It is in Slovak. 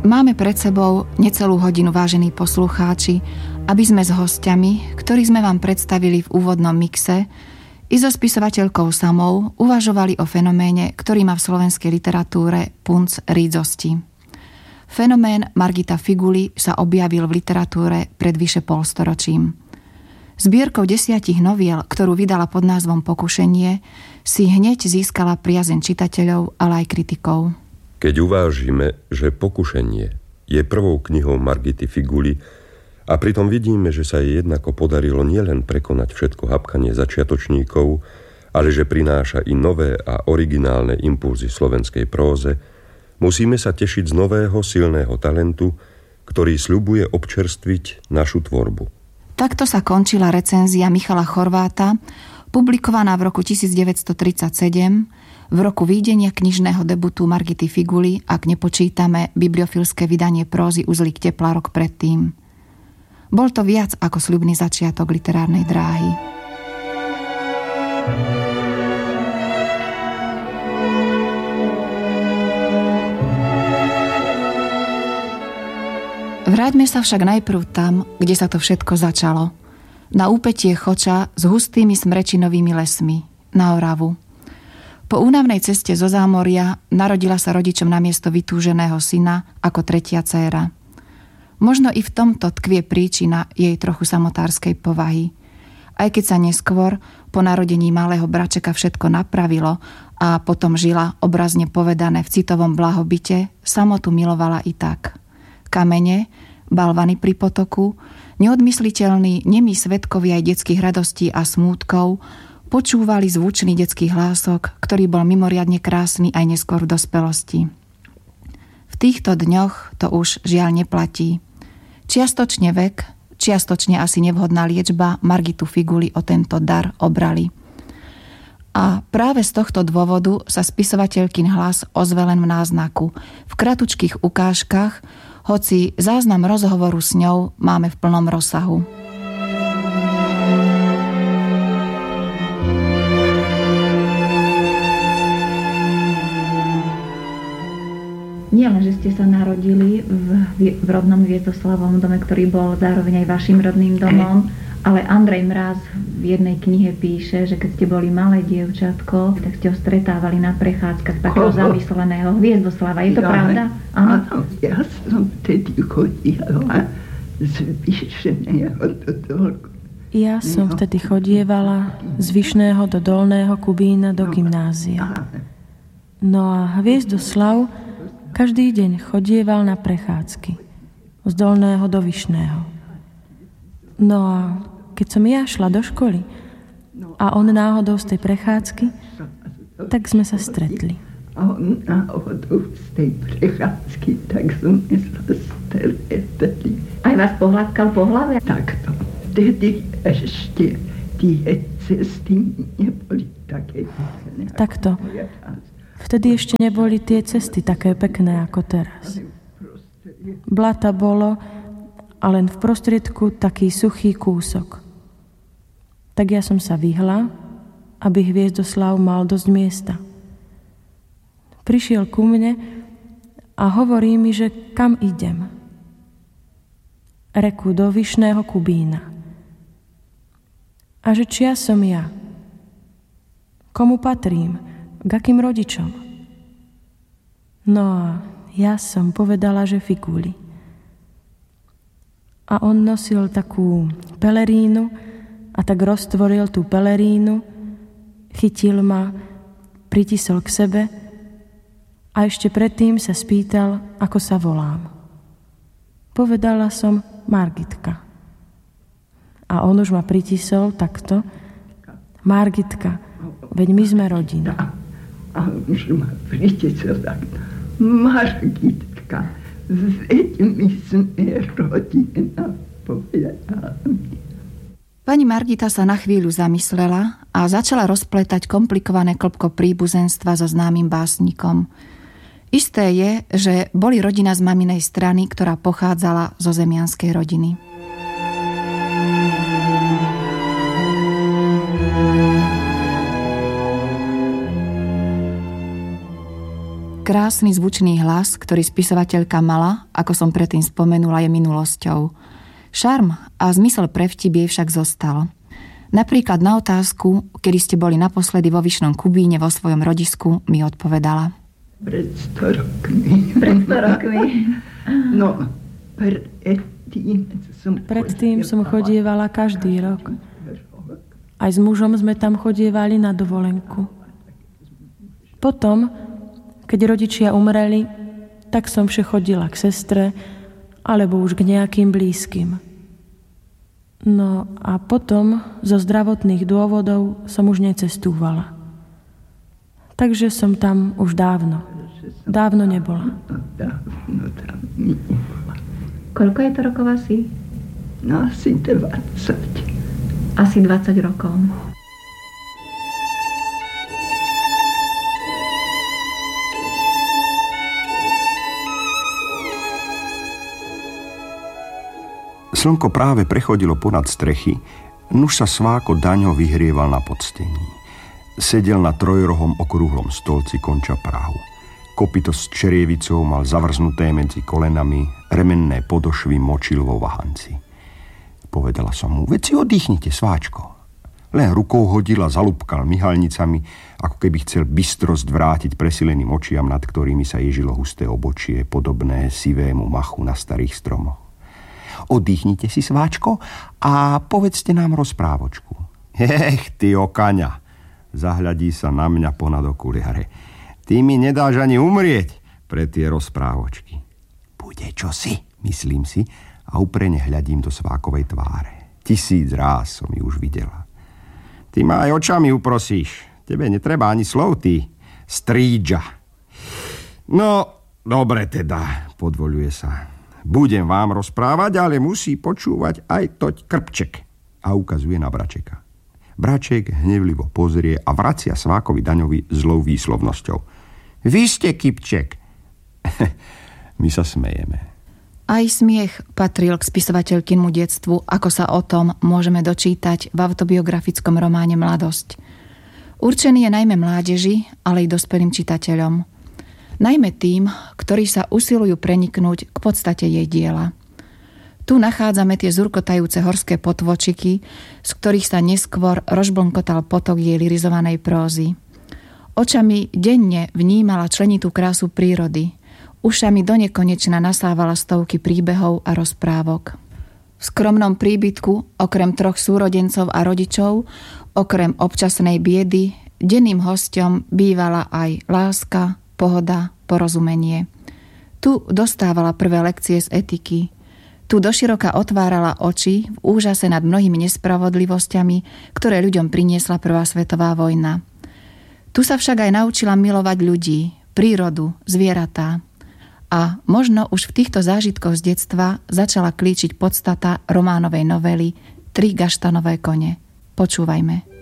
Máme pred sebou necelú hodinu, vážení poslucháči, aby sme s hostiami, ktorí sme vám predstavili v úvodnom mixe, i so spisovateľkou samou uvažovali o fenoméne, ktorý má v slovenskej literatúre punc rídzosti. Fenomén Margita Figuli sa objavil v literatúre pred vyše polstoročím. Zbierkou 10 noviel, ktorú vydala pod názvom Pokušenie, si hneď získala priazeň čitateľov, ale aj kritikov. Keď uvážime, že Pokušenie je prvou knihou Margity Figuli a pritom vidíme, že sa jej jednako podarilo nielen prekonať všetko hapkanie začiatočníkov, ale že prináša i nové a originálne impulzy slovenskej próze, musíme sa tešiť z nového silného talentu, ktorý sľubuje občerstviť našu tvorbu. Takto sa končila recenzia Michala Chorváta, publikovaná v roku 1937, v roku výjdenia knižného debutu Margity Figuli, ak nepočítame bibliofilské vydanie prózy Uzlík tepla rok predtým. Bol to viac ako sľubný začiatok literárnej dráhy. Vráťme sa však najprv tam, kde sa to všetko začalo. Na úpätie Choča s hustými smrečinovými lesmi, na Oravu. Po únavnej ceste zo zámoria narodila sa rodičom namiesto vytúženého syna ako tretia dcéra. Možno i v tomto tkvie príčina jej trochu samotárskej povahy. Aj keď sa neskôr, po narodení malého bračeka všetko napravilo a potom žila, obrazne povedané, v citovom blahobite, samotu milovala i tak. Kamene, balvany pri potoku, neodmysliteľní nemí svedkovia aj detských radostí a smútkov počúvali zvučný detský hlások, ktorý bol mimoriadne krásny aj neskôr v dospelosti. V týchto dňoch to už žiaľ neplatí. Čiastočne vek, čiastočne asi nevhodná liečba Margitu Figuli o tento dar obrali. A práve z tohto dôvodu sa spisovateľkin hlas ozve len v náznaku, v kratučkých ukážkach, hoci záznam rozhovoru s ňou máme v plnom rozsahu. Nielen, že ste sa narodili v rodnom Vietoslavom dome, ktorý bol zároveň aj vašim rodným domom, ale Andrej Mráz v jednej knihe píše, že keď ste boli malé dievčatko, tak ste ho stretávali na prechádzkach takého zamysleného Hviezdoslava. Je to pravda? Áno, ja som vtedy chodila z Vyšného do Dolného. Ja som vtedy chodievala z Vyšného do Dolného Kubína do gymnázia. No a Hviezdoslav každý deň chodieval na prechádzky z Dolného do Vyšného. No a keď som ja šla do školy a on náhodou z tej prechádzky, tak sme sa stretli. A on náhodou z tej prechádzky, tak sme sa stretli. Aj vás pohľadkal po hlave? Takto. Vtedy ešte tie cesty neboli také pekné. Takto. Vtedy ešte neboli tie cesty také pekné ako teraz. Blata bolo a len v prostriedku taký suchý kúsok. Tak ja som sa vyhla, aby Hviezdoslav mal dosť miesta. Prišiel ku mne a hovorí mi, že kam idem. Reku do Vyšného Kubína. A že čia som ja. Komu patrím? K akým rodičom? No a ja som povedala, že Figuli. A on nosil takú pelerínu a tak roztvoril tú pelerínu, chytil ma, pritisol k sebe a ešte predtým sa spýtal, ako sa volám. Povedala som Margitka. A on už ma pritisol takto. Margitka, veď my sme rodina. A už ma pritisol takto. Margitka, veď my sme rodina, povedala mi. Pani Margita sa na chvíľu zamyslela a začala rozpletať komplikované klbko príbuzenstva so známym básnikom. Isté je, že boli rodina z maminej strany, ktorá pochádzala zo zemianskej rodiny. krásny zvučný hlas, ktorý spisovateľka mala, ako som predtým spomenula, je minulosťou. Šarm a zmysel pre vtip jej však zostal. Napríklad na otázku, kedy ste boli naposledy vo Vyšnom Kubíne vo svojom rodisku, mi odpovedala. Pred 100 rokmi. Pred 100 rokmi. No, predtým som chodievala každý rok. Aj s mužom sme tam chodievali na dovolenku. Potom, keď rodičia umreli, tak som vše chodila k sestre, alebo už k nejakým blízkym. No a potom zo zdravotných dôvodov som už necestúvala. Takže som tam už dávno nebola. Koľko je to rokov asi? No asi 20. Asi 20 rokov. Slnko práve prechodilo ponad strechy, nuž sa Sváko Daňo vyhrieval na podstení. Sedel na trojrohom okrúhlom stolci konča prahu. Kopyto s čerievicou mal zavrznuté medzi kolenami, remenné podošvy močil vo vahanci. Povedala som mu, veď si oddychnite, Sváčko. Len rukou hodil a zalúbkal myhalnicami, ako keby chcel bystrosť vrátiť presileným očiam, nad ktorými sa ježilo husté obočie, podobné sivému machu na starých stromoch. Oddychnite si, Sváčko, a povedzte nám rozprávočku. Ty okaňa, zahľadí sa na mňa ponad okuliare. Ty mi nedáš ani umrieť pre tie rozprávočky. Bude čosi, myslím si, a uprene hľadím do Svákovej tváre. 1000 ráz som ju už videla. Ty ma aj očami uprosíš. Tebe netreba ani slov, ty strídža. No, dobre teda, podvoľuje sa. Budem vám rozprávať, ale musí počúvať aj toť Krpček. A ukazuje na Bračeka. Braček hnevlivo pozrie a vracia Svákovi Daňovi zlou výslovnosťou. Vy ste Kypček. My sa smejeme. Aj smiech patril k spisovateľkynmu detstvu, ako sa o tom môžeme dočítať v autobiografickom románe Mladosť. Určený je najmä mládeži, ale i dospelým čitateľom. Najmä tým, ktorí sa usilujú preniknúť k podstate jej diela. Tu nachádzame tie zurkotajúce horské potvočiky, z ktorých sa neskôr rozblnkotal potok jej lyrizovanej prózy. Očami denne vnímala členitú krásu prírody. Ušami donekonečna nasávala stovky príbehov a rozprávok. V skromnom príbytku, okrem 3 súrodencov a rodičov, okrem občasnej biedy, denným hosťom bývala aj láska, pohoda, porozumenie. Tu dostávala prvé lekcie z etiky. Tu doširoka otvárala oči v úžase nad mnohými nespravodlivosťami, ktoré ľuďom priniesla prvá svetová vojna. Tu sa však aj naučila milovať ľudí, prírodu, zvieratá. A možno už v týchto zážitkoch z detstva začala klíčiť podstata románovej novely 3 gaštanové kone. Počúvajme.